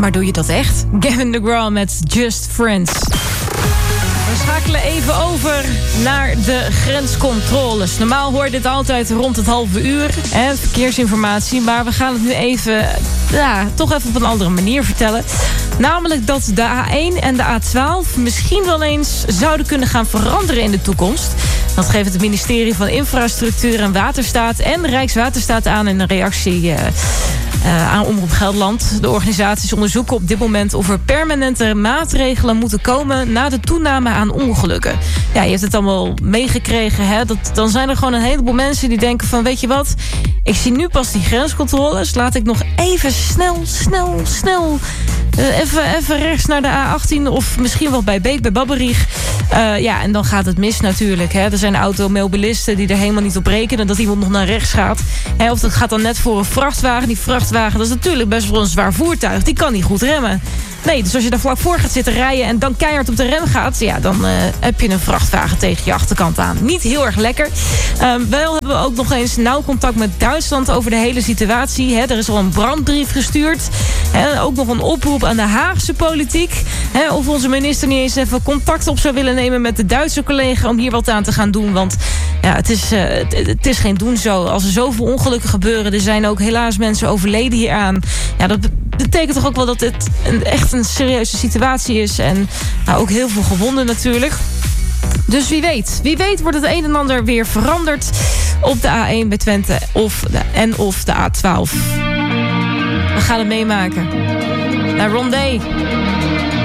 Maar doe je dat echt? Gavin DeGraw met Just Friends. We schakelen even over naar de grenscontroles. Normaal hoor je dit altijd rond het halve uur, verkeersinformatie. Maar we gaan het nu even, toch even op een andere manier vertellen. Namelijk dat de A1 en de A12 misschien wel eens zouden kunnen gaan veranderen in de toekomst. Dat geeft het ministerie van Infrastructuur en Waterstaat en Rijkswaterstaat aan in een reactie aan Omroep Gelderland. De organisaties onderzoeken op dit moment of er permanente maatregelen moeten komen na de toename aan ongelukken. Ja, je hebt het allemaal meegekregen. Hè? Dan zijn er gewoon een heleboel mensen die denken van, weet je wat, ik zie nu pas die grenscontroles. Laat ik nog even snel even rechts naar de A18 of misschien wel bij Beek, bij Babberich. En dan gaat het mis natuurlijk. Hè. Er zijn automobilisten die er helemaal niet op rekenen dat iemand nog naar rechts gaat. Hè, of dat gaat dan net voor een vrachtwagen. Die vrachtwagen, dat is natuurlijk best wel een zwaar voertuig. Die kan niet goed remmen. Nee, dus als je daar vlak voor gaat zitten rijden en dan keihard op de rem gaat, ja, dan heb je een vrachtwagen tegen je achterkant aan. Niet heel erg lekker. Wel hebben we ook nog eens nauw contact met Duitsland over de hele situatie. Hè. Er is al een brandbrief gestuurd. Hè. Ook nog een oproep aan de Haagse politiek. Hè, of onze minister niet eens even contact op zou willen nemen met de Duitse collega om hier wat aan te gaan doen. Want ja, het is geen doen zo. Als er zoveel ongelukken gebeuren, er zijn ook helaas mensen overleden hieraan. Ja, dat betekent toch ook wel dat het echt een serieuze situatie is. En ook heel veel gewonden natuurlijk. Dus wie weet wordt het een en ander weer veranderd op de A1 bij Twente of de A12. We gaan het meemaken. Naar Rondé.